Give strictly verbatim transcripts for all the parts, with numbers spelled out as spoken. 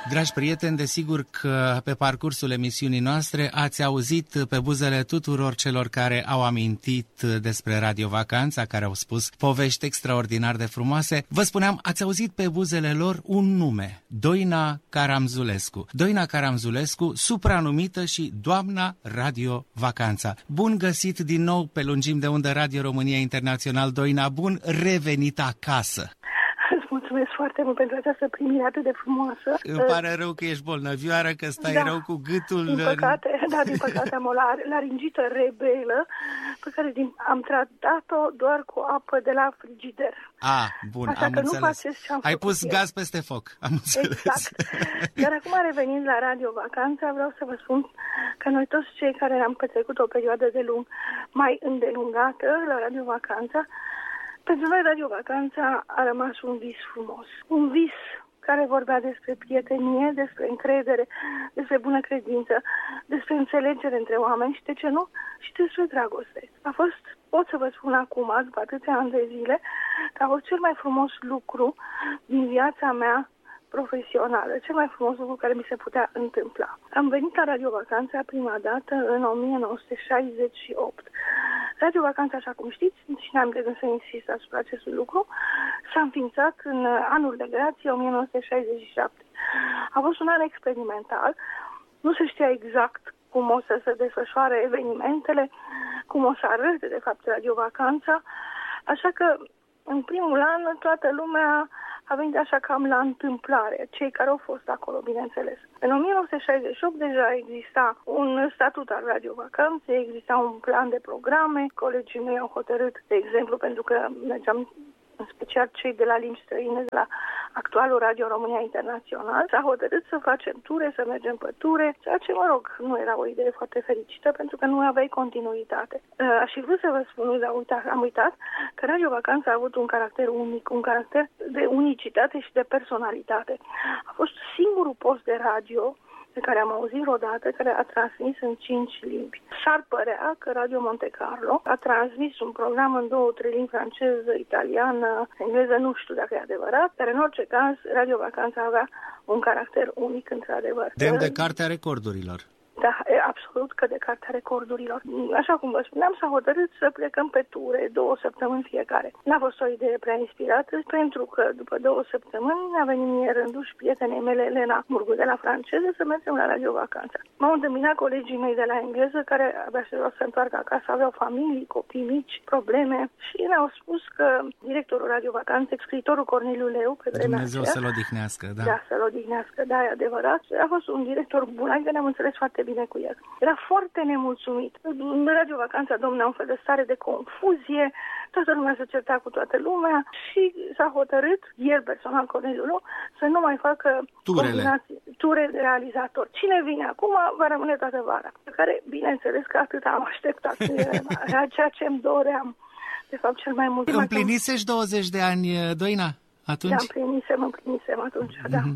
Dragi prieteni, desigur că pe parcursul emisiunii noastre ați auzit pe buzele tuturor celor care au amintit despre Radio Vacanța, care au spus povești extraordinar de frumoase. Vă spuneam, ați auzit pe buzele lor un nume, Doina Caramzulescu. Doina Caramzulescu, supranumită și Doamna Radio Vacanța. Bun găsit din nou pe lungim de undă Radio România Internațional, Doina, bun revenit acasă! Mulțumesc foarte mult pentru această primire atât de frumoasă. Îmi pare rău că ești bolnăvioară, că stai da, rău cu gâtul. Din păcate, da, din păcate am o laringită rebelă pe care din, am tratat-o doar cu apă de la frigider. Ah, bun, Așa am că înțeles. Nu ce am Ai pus eu. gaz peste foc, am înțeles. Exact. Dar acum, revenind la Radio Vacanța, vreau să vă spun că noi toți cei care am petrecut o perioadă de lung mai îndelungată la Radio Vacanța, pentru noi Radio Vacanța a rămas un vis frumos. Un vis care vorbea despre prietenie, despre încredere, despre bună credință, despre înțelegere între oameni și, de ce nu, și despre dragoste. A fost, pot să vă spun acum, după atâția ani de zile, că a fost cel mai frumos lucru din viața mea profesională, cel mai frumos lucru care mi se putea întâmpla. Am venit la Radio Vacanța prima dată în o mie nouă sute șaizeci și opt. Radio Vacanța, așa cum știți, și n-am de gând să insist asupra acestui lucru, s-a înființat în anul de grație o mie nouă sute șaizeci și șapte. A fost un an experimental, nu se știa exact cum o să se desfășoare evenimentele, cum o să arăte, de fapt, Radio Vacanța, așa că în primul an toată lumea a venit așa cam la întâmplare, cei care au fost acolo, bineînțeles. În o mie nouă sute șaizeci și opt deja exista un statut al Radio Vacanței, exista un plan de programe, colegii mei au hotărât, de exemplu, pentru că mergeam în special cei de la limbi străine, de la actualul Radio România Internațional, s-a hotărât să facem ture, să mergem pe ture, ceea ce, mă rog, nu era o idee foarte fericită, pentru că nu aveai continuitate. Aș fi vrut să vă spun, dar uita, am uitat, că Radio Vacanța a avut un caracter unic, un caracter de unicitate și de personalitate. A fost singurul post de radio pe care am auzit vreodată, care a transmis în cinci limbi. S-ar părea că Radio Monte Carlo a transmis un program în două, trei limbi, franceză, italiană, engleză, nu știu dacă e adevărat, dar în orice caz Radio Vacanța avea un caracter unic într-adevăr. Demn de Cartea Recordurilor. Da, e absolut că de Cartea Recordurilor. Așa cum vă spuneam, s-a hotărât să plecăm pe ture, două săptămâni fiecare. N-a fost o idee prea inspirată, pentru că după două săptămâni a venit mie rândul și prietenei mele, Elena Murgu, de la franceză, să mergem la Radio Vacanța. M-au întâmpinat colegii mei de la engleză, care abia se vreau să întoarcă acasă, aveau familii, copii mici, probleme și ne-au spus că directorul Radio Vacanțe, scriitorul Corneliu Leu, pe vremea Dumnezeu aceea, să-l odihnească, da. Da, să-l odihnească, da, e adevărat. A fost un director bun, adică ne-am înțeles foarte bine cu el. Era foarte nemulțumit. În Radio Vacanța, domnule, un fel de stare de confuzie, toată lumea se certa cu toată lumea și s-a hotărât, el personal, Corneliu, să nu mai facă turele. ture de realizator. Cine vine acum va rămâne toată vara. Pe care, bineînțeles că atât am așteptat. Era ceea ce îmi doream, de fapt, cel mai mult. Împlinisești douăzeci de ani, Doina, atunci? Da, împlinisem, împlinisem atunci, mm-hmm. da.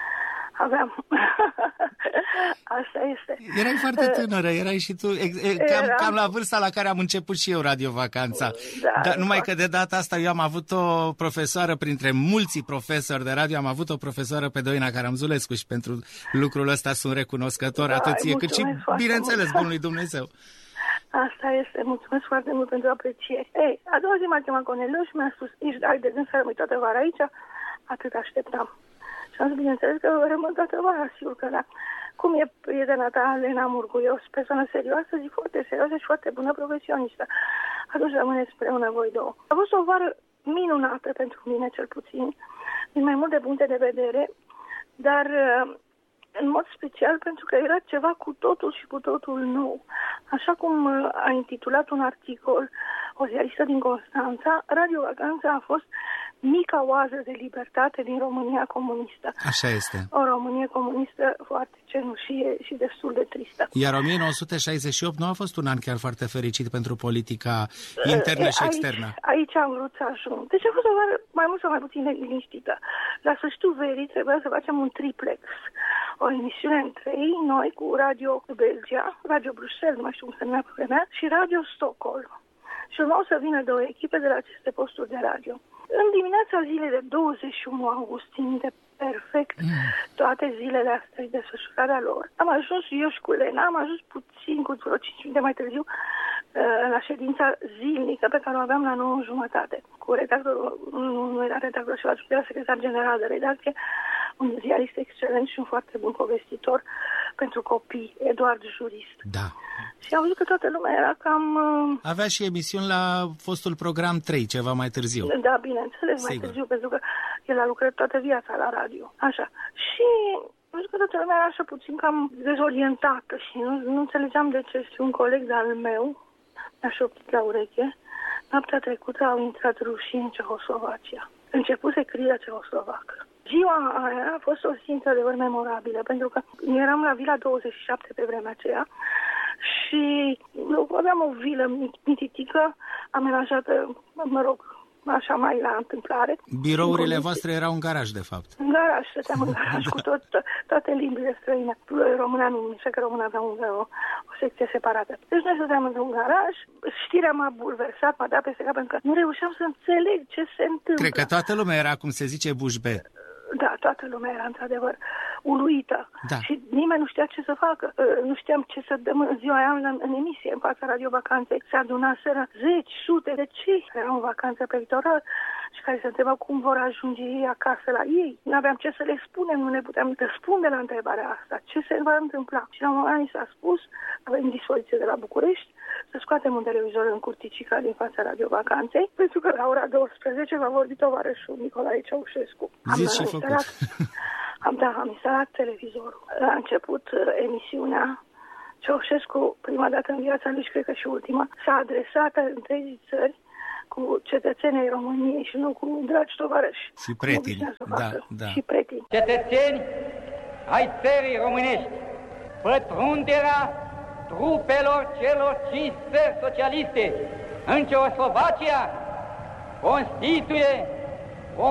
Aveam. Asta este. Erai foarte tânără, erai și tu cam, cam la vârsta la care am început și eu Radio Vacanța. Da, Dar numai că de data asta eu am avut o profesoară, printre mulți profesori de radio, am avut o profesoară pe Doina Caramzulescu și pentru lucrul ăsta sunt recunoscător, da, atât ție cât și, bineînțeles, bunului Dumnezeu. Asta este, mulțumesc foarte mult pentru apreciere. Ei, a doua zi m-a chemat Corneliu și mi-a spus, ești ai de gând să rămâi toată vara aici? Atât așteptam. Și am zis, bineînțeles că rămân toată vara, sigur că da. Cum e prietena ta, Elena Murgu? E o persoană serioasă, zic, foarte serioasă și foarte bună profesionistă. Atunci rămâneți împreună voi două. A fost o vară minunată pentru mine, cel puțin, din mai multe puncte de vedere, dar în mod special pentru că era ceva cu totul și cu totul nou. Așa cum a intitulat un articol o ziaristă din Constanța, Radio Vacanța a fost mica oază de libertate din România comunistă. Așa este. O Românie comunistă foarte cenușie și destul de tristă. Iar o mie nouă sute șaizeci și opt nu a fost un an chiar foarte fericit pentru politica internă și aici, externă. Aici am vrut să ajung. Deci a fost o vară mai mult sau mai puțin liniștită. La sfârșitul verii trebuia să facem un triplex. O emisiune în trei, noi cu Radio Belgia, Radio Bruxelles, nu mai știu cum se numea pe vremea, și Radio Stockholm. Și urmau să vină două echipe de la aceste posturi de radio. În dimineața zilei de douăzeci și unu august, țin de perfect, toate zilele astea și desfășurarea lor. Am ajuns eu și cu Elena, am ajuns puțin, cu vreo cinci minute mai târziu, la ședința zilnică pe care o aveam la nouă jumătate. Cu redactorul, nu era redactor și era secretar general de redacție, un ziarist excelent și un foarte bun povestitor pentru copii, Eduard Jurist. Da. Și am văzut că toată lumea era cam... Avea și emisiuni la fostul program trei, ceva mai târziu. Da, bineînțeles, mai târziu, pentru că el a lucrat toată viața la radio. Așa. Și am văzut că toată lumea era așa puțin cam dezorientată și nu, nu înțelegeam de ce. Și un coleg de-al meu mi-a șoptit la ureche: noaptea trecută au intrat rușii în Cehoslovacia. Începuse criza cehoslovacă. Ziua aia a fost o zi într-adevăr memorabilă, pentru că eram la Vila douăzeci și șapte pe vremea aceea și aveam o vilă mititică, amenajată, mă rog, așa mai la întâmplare. Birourile voastre erau în garaj, de fapt. În garaj, stăteam în garaj cu tot, toate limbile străine. Româna nu, nu știu că româna avea un, o, o secție separată. Deci noi stăteam într-un garaj, știrea m-a bulversat, m-a dat peste cap, pentru că nu reușeam să înțeleg ce se întâmplă. Cred că toată lumea era, cum se zice, bușbe. Da, toată lumea era într-adevăr uluită. Da. Și nimeni nu știa ce să facă. Nu știam ce să dăm în ziua aia în, în emisie, în fața Radio Vacanței. Se adunaseră zeci, sute de cei care erau în vacanță pe litoral și care se întrebau cum vor ajunge ei acasă la ei. Nu aveam ce să le spunem, nu ne puteam răspunde la întrebarea asta. Ce se va întâmpla? Și la un moment s-a spus, avem dispoziție de la București, să scoatem un televizor în curticica din fața Radio Vacanței, pentru că la ora douăsprezece va vorbi tovarășul Nicolae Ceaușescu. Zici și făcut. Am, da, am instalat televizorul. A început uh, emisiunea. Ceaușescu, prima dată în viața lui și cred că și ultima, s-a adresat întregii țări cu cetățenii României și nu cu dragi tovarăși. Și pretini. Da, da. Și pretini. Cetățeni ai țării românești, pătrunderea trupelor celor cinci țări socialiste în Cehoslovacia constituie o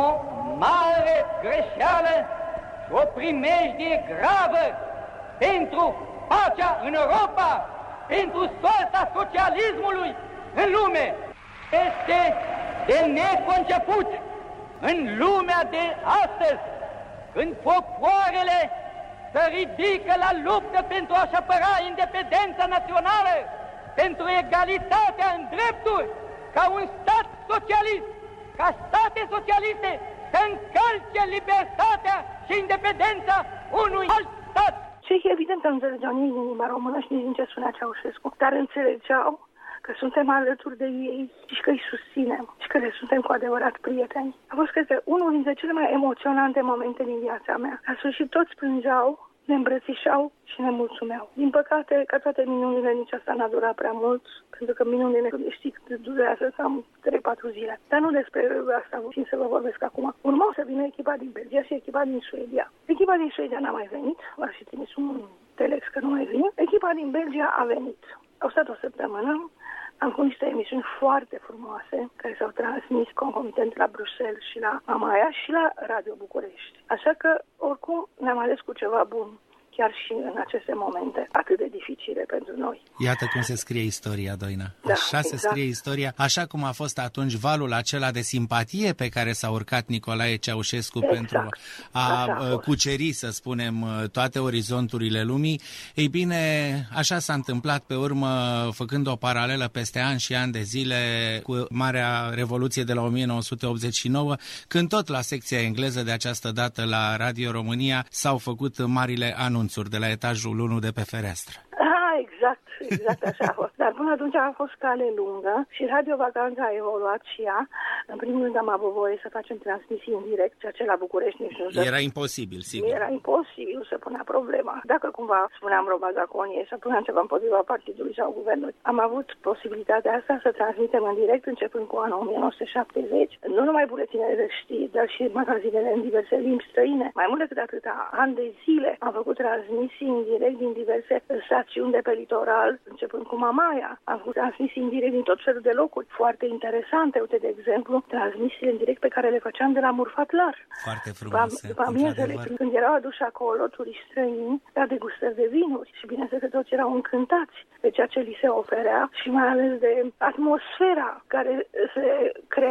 mare greșeală și o primejdie gravă pentru pacea în Europa, pentru soarta socialismului în lume. Este de neconceput în lumea de astăzi, când popoarele se ridică la luptă pentru a-și apăra independența națională, pentru egalitatea în drepturi, ca un stat socialist, ca state socialiste, să încălce libertatea și independența unui alt stat. Și evident că nu înțelegeau nici din limba română și nici din ce spunea Ceaușescu, dar înțelegeau că suntem alături de ei și că îi susținem și că le suntem cu adevărat prieteni. A fost, cred că, unul dintre cele mai emoționante momente din viața mea. La sfârșit toți plângeau, ne îmbrățișau și ne mulțumeau. Din păcate, ca toate minunile, nici asta n-a durat prea mult, pentru că minunile, știi, durează cam trei patru zile. Dar nu despre asta țin să vă vorbesc acum. Urmau să vină echipa din Belgia și echipa din Suedia. Echipa din Suedia n-a mai venit, v-ar fi trimis un telex că nu mai vine. Echipa din Belgia a venit. Au stat o săptămână. Am cu niște emisiuni foarte frumoase care s-au transmis concomitent la Bruxelles și la Mamaia și la Radio București. Așa că, oricum, ne-am ales cu ceva bun, chiar și în aceste momente atât de dificile pentru noi. Iată cum se scrie istoria, Doina. Da, așa exact. se scrie istoria, așa cum a fost atunci valul acela de simpatie pe care s-a urcat Nicolae Ceaușescu exact. pentru a, a cuceri, să spunem, toate orizonturile lumii. Ei bine, așa s-a întâmplat pe urmă, făcând o paralelă peste ani și ani de zile cu Marea Revoluție de la o mie nouă sute optzeci și nouă, când tot la secția engleză de această dată la Radio România s-au făcut marile anunțuri de la etajul unu de pe fereastră. Ah, exact, exact așa a fost. Dar până atunci a fost cale lungă și Radio Vacanța a evoluat și ea. În primul rând am avut voie să facem transmisii în direct, ceea ce la București nici nu... Era imposibil, sigur. Era imposibil să punea problema. Dacă cumva spuneam roba zaconie, să puneam ceva împotriva partidului sau guvernului. Am avut posibilitatea asta să transmitem în direct începând cu anul o mie nouă sute șaptezeci. Nu numai buletinele de știri, dar și magazinele în diverse limbi străine. Mai mult decât atâta, ani de zile am făcut transmisii în direct din diverse stațiuni de pe litoral, începând cu Mamaia. Am făcut transmisii în direct din tot felul de locuri foarte interesante. Uite, de exemplu, transmisiile în direct pe care le făceam de la Murfatlar. Foarte frumoase. După amiezele, când erau aduși acolo turiști străini, la degustări de vinuri și bineînțeles că toți erau încântați de ceea ce li se oferea și mai ales de atmosfera care se crea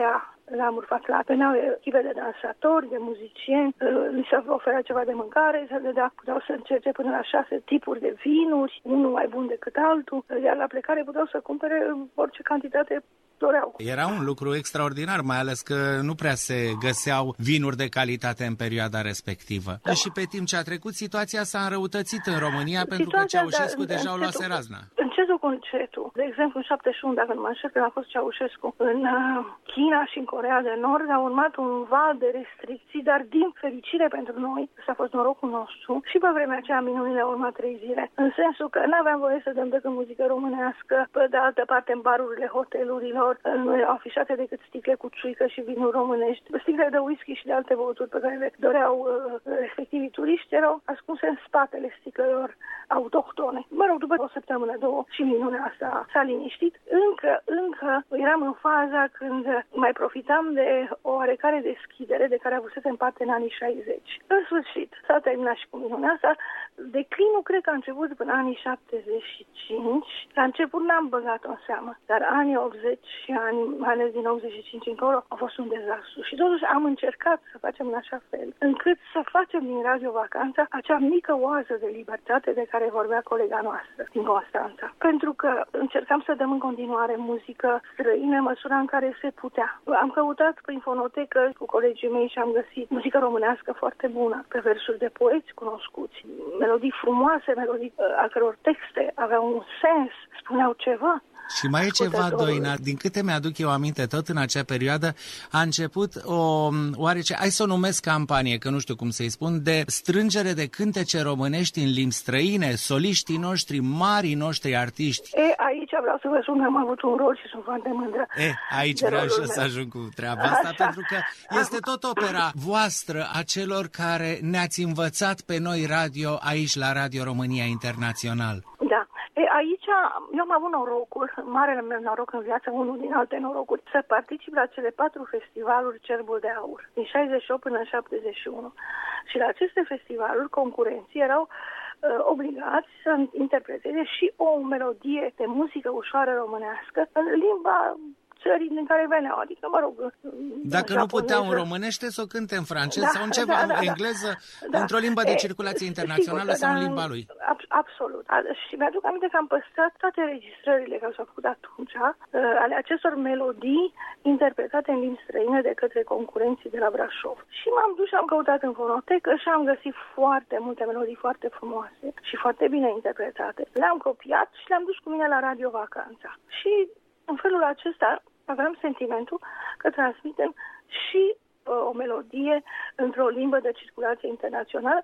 la Murfaclat. Veneau echipe de dansatori, de muzicieni, li se oferea ceva de mâncare, se dădea, puteau să încerce până la șase tipuri de vinuri, unul mai bun decât altul, iar la plecare puteau să cumpere orice cantitate doreau. Era un lucru extraordinar, mai ales că nu prea se găseau vinuri de calitate în perioada respectivă. Da. Și pe timp ce a trecut, situația s-a înrăutățit în România, situația, pentru că Ceaușescu da, deja o luase razna. Încetul cu încetul. De exemplu, în șaptezeci și unu, dacă nu mă înșel, când a fost Ceaușescu în China și în Coreea de Nord, a urmat un val de restricții, dar din fericire pentru noi, ăsta a fost norocul nostru, și pe vremea aceea minunile au urmat trei zile. În sensul că n-aveam voie să dăm decât muzică românească, pe de altă parte în barurile hotelurilor nu erau afișate decât sticle cu țuică și vinuri românești. Sticle de whisky și de alte băuturi pe care le doreau uh, respectivii turiști erau ascunse în spatele sticlelor autohtone. Mă rog, după o săptămână, două, și minunea asta s-a liniștit. Încă, încă eram în faza când mai profitam de o oarecare deschidere de care avusesem parte în anii șaizeci. În sfârșit, s-a terminat și cu minunea asta. Declinul cred că a început până anii șaptezeci și cinci. La început n-am băgat-o în seamă, dar anii optzeci și ani, mai ales din optzeci și cinci încolo, a fost un dezastru. Și totuși am încercat să facem în așa fel, încât să facem din Radio Vacanța acea mică oază de libertate de care vorbea colega noastră din Constanța. Pentru că încercam să dăm în continuare muzică străină în măsura în care se putea. Am căutat prin fonotecă cu colegii mei și am găsit muzică românească foarte bună, pe versuri de poeți cunoscuți, melodii frumoase, melodii a căror texte aveau un sens, spuneau ceva. Și mai e ceva, Doina, din câte mi-aduc eu aminte, tot în acea perioadă a început o oarece, hai să o numesc campanie, că nu știu cum să-i spun, de strângere de cântece românești în limbi străine, soliștii noștri, marii noștri artiști. E, aici vreau să vă spun că am avut un rol și sunt foarte mândră. E, aici vreau și să ajung cu treaba asta, așa, pentru că este tot opera voastră a celor care ne-ați învățat pe noi radio aici la Radio România Internațional. Da. E, aici eu am avut norocul, marele meu noroc în viață, unul din alte norocuri, să particip la cele patru festivaluri Cerbul de Aur, din șaizeci și opt până în șaptezeci și unu. Și la aceste festivaluri, concurenții erau uh, obligați să interpreteze și o melodie de muzică ușoară românească în limba țării din care veneau, adică, mă rog, dacă nu puteau în românește, să o cânte în francez da, sau în ceva, da, da, în engleză, da, într-o limbă de circulație internațională sau în limba lui. Ab, absolut. Și mi-aduc aminte că am păstrat toate înregistrările care s-au făcut atunci, ale acestor melodii interpretate în limbi străine de către concurenții de la Brașov. Și m-am dus și am căutat în fonotecă și am găsit foarte multe melodii foarte frumoase și foarte bine interpretate. Le-am copiat și le-am dus cu mine la Radio Vacanța. Și în felul acesta aveam sentimentul că transmitem și uh, o melodie într-o limbă de circulație internațională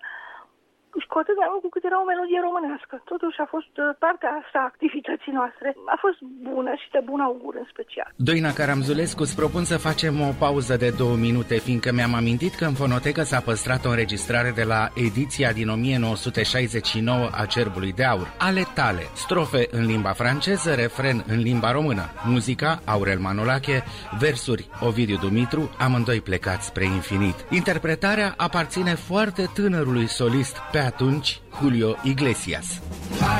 și cu atât mai mult cu cât era o melodie românească. Totuși a fost uh, partea asta a activității noastre. A fost bună și de bun augur în special. Doina Caramzulescu, îți propun să facem o pauză de două minute, fiindcă mi-am amintit că în fonotecă s-a păstrat o înregistrare de la ediția din o mie nouă sute șaizeci și nouă a Cerbului de Aur. Ale tale, strofe în limba franceză, refren în limba română. Muzica, Aurel Manolache, versuri, Ovidiu Dumitru, amândoi plecați spre infinit. Interpretarea aparține foarte tânărului solist pe atunci, Julio Iglesias.